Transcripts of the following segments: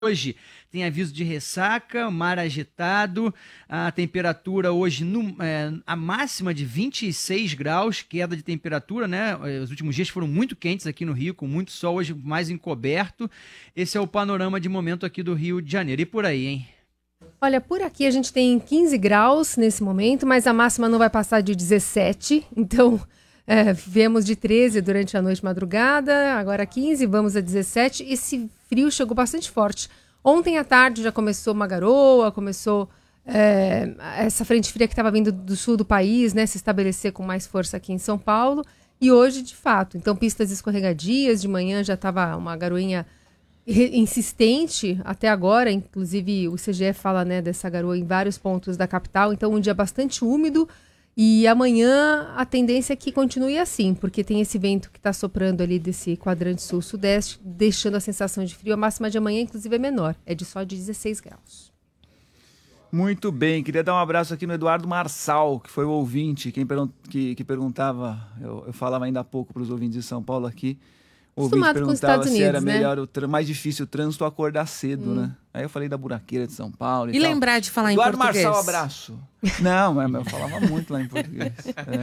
Hoje tem aviso de ressaca, mar agitado, a temperatura hoje, a máxima de 26 graus, queda de temperatura, né? Os últimos dias foram muito quentes aqui no Rio, com muito sol, hoje mais encoberto. Esse é o panorama de momento aqui do Rio de Janeiro. E por aí, hein? Olha, por aqui a gente tem 15 graus nesse momento, mas a máxima não vai passar de 17, então viemos de 13 durante a noite e madrugada, agora 15, vamos a 17. Esse frio chegou bastante forte. Ontem à tarde já começou uma garoa, começou essa frente fria que estava vindo do sul do país, né, se estabelecer com mais força aqui em São Paulo. E hoje, de fato, então pistas escorregadias, de manhã já estava uma garoinha insistente até agora, inclusive o ICGE fala, né, dessa garoa em vários pontos da capital, então um dia bastante úmido. E amanhã a tendência é que continue assim, porque tem esse vento que está soprando ali desse quadrante sul-sudeste, deixando a sensação de frio. A máxima de amanhã, inclusive, é menor, é de só de 16 graus. Muito bem, queria dar um abraço aqui no Eduardo Marçal, que foi o ouvinte, que perguntava, eu falava ainda há pouco para os ouvintes de São Paulo aqui, o ouvinte perguntava se era melhor, mais difícil o trânsito ou acordar cedo, né? Aí eu falei da buraqueira de São Paulo e tal. Lembrar de falar Eduardo em português. Eduardo Marçal, abraço. Não, mas eu falava muito lá em português.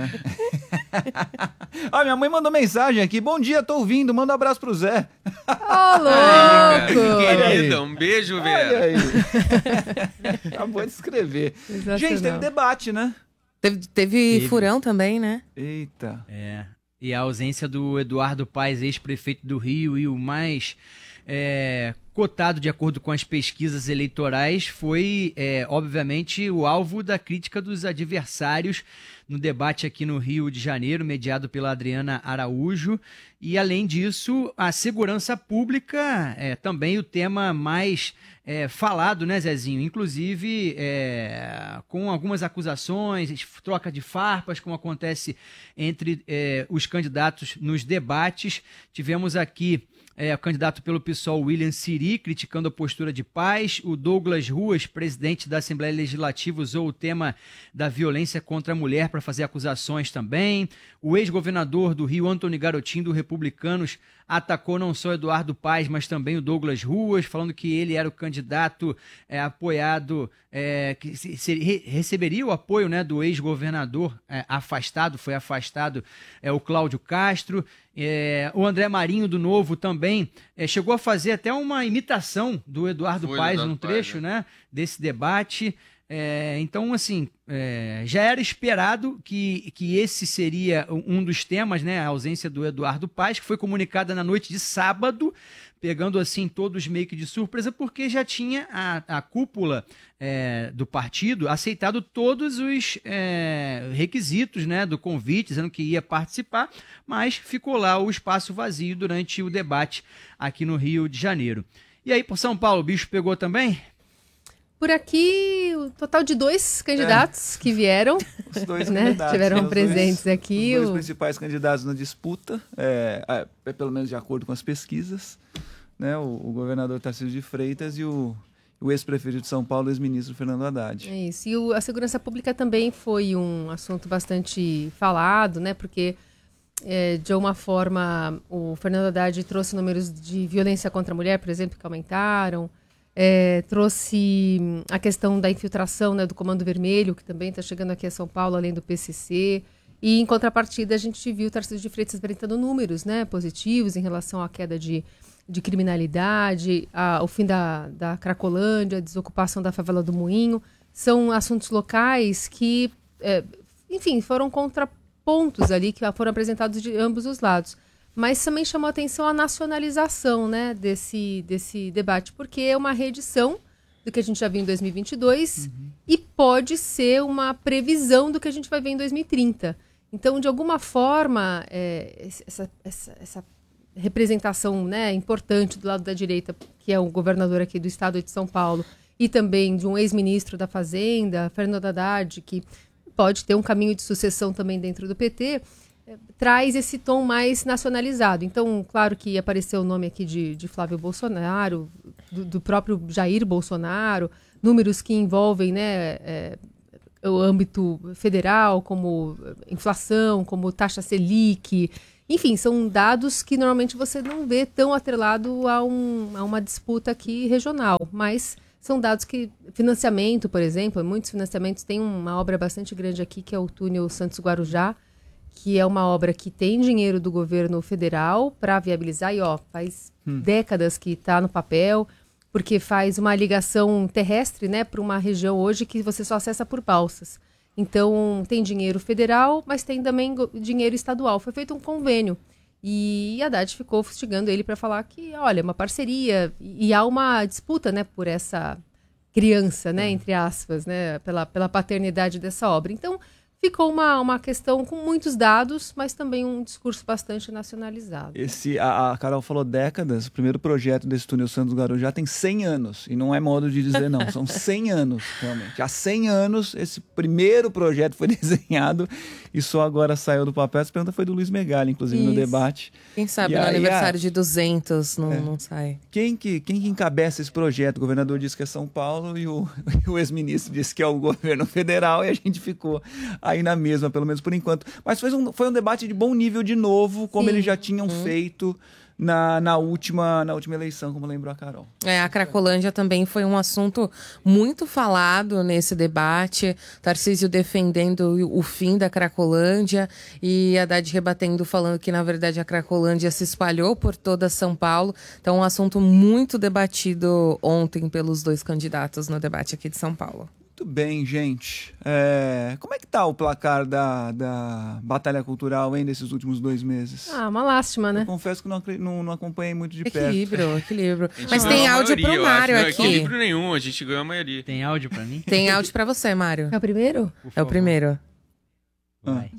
Ó, minha mãe mandou mensagem aqui. Bom dia, tô ouvindo. Manda um abraço pro Zé. Ô, louco! Querida, um beijo, Vera. Olha aí. Acabou de escrever. Gente, teve debate, né? Teve furão também, né? Eita. E a ausência do Eduardo Paes, ex-prefeito do Rio, e o mais cotado de acordo com as pesquisas eleitorais, foi, obviamente, o alvo da crítica dos adversários no debate aqui no Rio de Janeiro, mediado pela Adriana Araújo. E, além disso, a segurança pública é também o tema mais falado, né, Zezinho? Inclusive, com algumas acusações, troca de farpas, como acontece entre os candidatos nos debates. Tivemos aqui o candidato pelo PSOL, William Siri, criticando a postura de Paes. O Douglas Ruas, presidente da Assembleia Legislativa, usou o tema da violência contra a mulher para fazer acusações também. O ex-governador do Rio, Antônio Garotinho, do Republicanos, atacou não só Eduardo Paes, mas também o Douglas Ruas, falando que ele era o candidato apoiado, que receberia o apoio, né, do ex-governador foi afastado, o Cláudio Castro. O André Marinho, do Novo, também chegou a fazer até uma imitação do Eduardo Paes num trecho, né, desse debate. Então, assim, já era esperado que esse seria um dos temas, né, a ausência do Eduardo Paes, que foi comunicada na noite de sábado, pegando assim todos meio que de surpresa, porque já tinha a cúpula do partido aceitado todos os requisitos, né, do convite, dizendo que ia participar, mas ficou lá o espaço vazio durante o debate aqui no Rio de Janeiro. E aí, por São Paulo, o bicho pegou também? Por aqui, o total de 2 candidatos que vieram, os dois né, candidatos, tiveram presentes aqui. Os 2 principais candidatos na disputa, pelo menos de acordo com as pesquisas, né, o governador Tarcísio de Freitas e o ex-prefeito de São Paulo, ex-ministro Fernando Haddad. É isso, e a segurança pública também foi um assunto bastante falado, né, porque de alguma forma o Fernando Haddad trouxe números de violência contra a mulher, por exemplo, que aumentaram. Trouxe a questão da infiltração, né, do Comando Vermelho, que também está chegando aqui a São Paulo, além do PCC. E, em contrapartida, a gente viu o Tarcísio de Freitas apresentando números, né, positivos em relação à queda de criminalidade, o fim da Cracolândia, a desocupação da favela do Moinho. São assuntos locais que, enfim, foram contrapontos ali, que foram apresentados de ambos os lados. Mas também chamou a atenção a nacionalização, né, desse debate, porque é uma reedição do que a gente já viu em 2022 e pode ser uma previsão do que a gente vai ver em 2030. Então, de alguma forma, essa representação, né, importante do lado da direita, que é o governador aqui do estado de São Paulo, e também de um ex-ministro da Fazenda, Fernando Haddad, que pode ter um caminho de sucessão também dentro do PT, traz esse tom mais nacionalizado. Então, claro que apareceu o nome aqui de Flávio Bolsonaro, do próprio Jair Bolsonaro, números que envolvem, né, o âmbito federal, como inflação, como taxa Selic. Enfim, são dados que normalmente você não vê tão atrelado a uma disputa aqui regional, mas são dados que, financiamento, por exemplo, muitos financiamentos, tem uma obra bastante grande aqui, que é o túnel Santos-Guarujá, que é uma obra que tem dinheiro do governo federal para viabilizar, e faz décadas que está no papel, porque faz uma ligação terrestre, né, para uma região hoje que você só acessa por balsas. Então, tem dinheiro federal, mas tem também dinheiro estadual. Foi feito um convênio. E Haddad ficou fustigando ele para falar que, olha, uma parceria, e há uma disputa, né, por essa criança, né, entre aspas, né, pela paternidade dessa obra. Então, ficou uma questão com muitos dados, mas também um discurso bastante nacionalizado. A Carol falou décadas, o primeiro projeto desse túnel Santos-Guarujá tem 100 anos, e não é modo de dizer não, são 100 anos, realmente. Há 100 anos, esse primeiro projeto foi desenhado e só agora saiu do papel. Essa pergunta foi do Luiz Megali, inclusive, no debate. Quem sabe no aniversário de 200 não sai. Quem que encabeça esse projeto? O governador disse que é São Paulo e o ex-ministro disse que é o governo federal, e a gente ficou aí na mesma, pelo menos por enquanto. Mas foi um debate de bom nível de novo, como eles já tinham feito na última eleição, como lembrou a Carol. A Cracolândia também foi um assunto muito falado nesse debate. Tarcísio defendendo o fim da Cracolândia e Haddad rebatendo, falando que, na verdade, a Cracolândia se espalhou por toda São Paulo. Então, um assunto muito debatido ontem pelos dois candidatos no debate aqui de São Paulo. Muito bem, gente. Como é que tá o placar da Batalha Cultural, hein, desses últimos 2 meses? Uma lástima, né? Eu confesso que não acompanhei muito de perto. Equilíbrio. Mas tem áudio pro Mário aqui. Não equilíbrio nenhum, a gente ganhou a maioria. Tem áudio pra mim? Tem áudio pra você, Mário. É o primeiro? É o primeiro. Vai.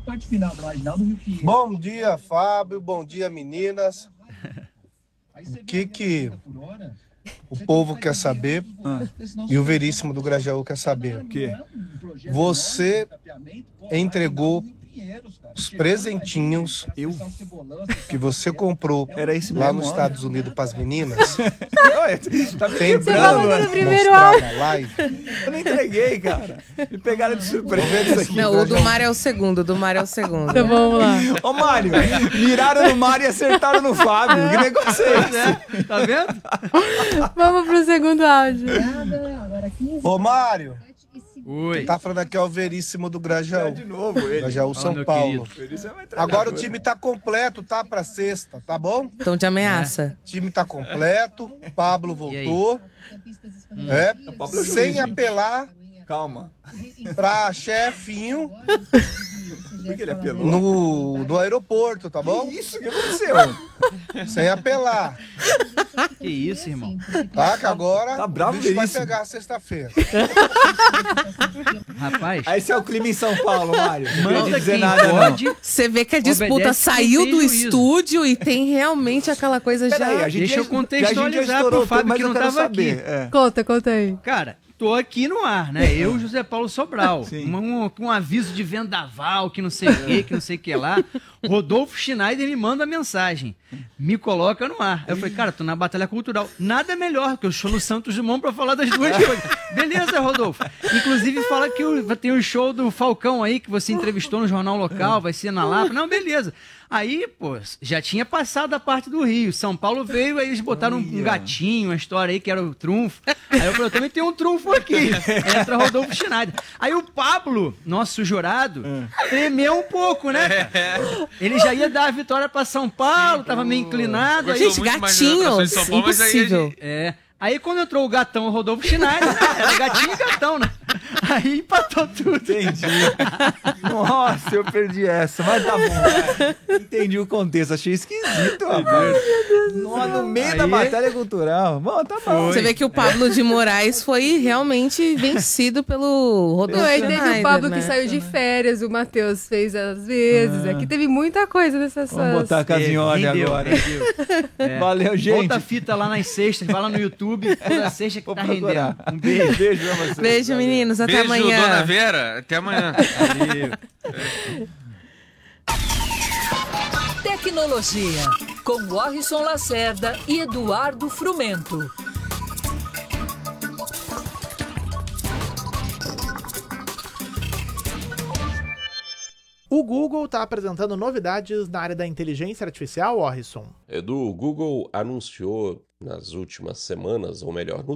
Bom dia, Fábio. Bom dia, meninas. O que o povo quer saber e o Veríssimo do Grajaú quer saber? O quê? Você entregou os presentinhos que você comprou lá nos Estados Unidos para as meninas? Tem Você falou no primeiro áudio. live? Eu não entreguei, cara. Me pegaram de surpresa aqui. Não, o do Mário é o segundo. Então vamos lá. Ô, Mário, miraram no Mário e acertaram no Fábio. Que negócio é esse? Tá vendo? Vamos pro segundo áudio. Ô, Mário, Oi. tá falando aqui, é o Veríssimo do Grajaú. De novo ele. Grajaú, São meu Paulo. querido. Agora o time tá completo, tá? Pra sexta, tá bom? Então de ameaça. O time tá completo, Pablo voltou. Pablo Sem Juiz, apelar Calma. pra chefinho Por que ele apelou? no aeroporto, tá bom? Isso que aconteceu. Sem apelar, Que isso, irmão? tá? Que agora Tá bravo o bicho vai Veríssimo. pegar sexta-feira. Rapaz, Esse é o clima em São Paulo, Mário. Não manda queria dizer quem nada, pode. não. Você vê que a disputa Obedece quem saiu tem do juízo. estúdio e tem realmente aquela coisa Peraí, já... Deixa eu contextualizar pro Fábio que não tava aqui. Conta aí. Cara, tô aqui no ar, né? Eu, José Paulo Sobral. Sim. Um aviso de vendaval, que não sei o que não sei o que lá. Rodolfo Schneider me manda mensagem. Me coloca no ar. Aí eu falei, cara, tô na Batalha Cultural. Nada melhor, porque eu estou no Santos Dumont pra falar das duas coisas. Beleza, Rodolfo. Inclusive, fala que tem um show do Falcão aí, que você entrevistou no jornal local, vai ser na Lapa. Não, beleza. Aí, pô, já tinha passado a parte do Rio. São Paulo veio, aí eles botaram um gatinho, uma história aí que era o trunfo. Aí eu falei, eu também tenho um trunfo aqui. Entra Rodolfo Schneider. Aí o Pablo, nosso jurado, tremeu um pouco, né? Ele já ia dar a vitória pra São Paulo, tava meio inclinado. Aí, Gente, gatinhos, impossível. Aí quando entrou o gatão, o Rodolfo Schneider, né? Era gatinho e gatão, né? Aí empatou tudo. Entendi. Nossa, eu perdi essa, mas tá bom. Entendi o contexto, achei esquisito, rapaz. No meio da batalha cultural. Bom, tá bom. Você vê que o Pablo de Moraes foi realmente vencido pelo Rodolfo Aí teve Schneider, o Pablo né? que saiu de férias, o Matheus fez às vezes. Aqui teve muita coisa nessas... Vamos botar a casa em ordem Rendeu, agora. rendeu. Valeu, gente. Volta a fita lá nas sextas, vai lá no YouTube, toda sexta que Vou tá procurar. rendendo. Um beijo. Beijo pra vocês. Beijo, meninos. Até Beijo, amanhã. Dona Vera. Até amanhã. Tecnologia, com Warrison Lacerda e Eduardo Frumento. Google está apresentando novidades na área da inteligência artificial, Orrisson. Edu, o Google anunciou nas últimas semanas, ou melhor, no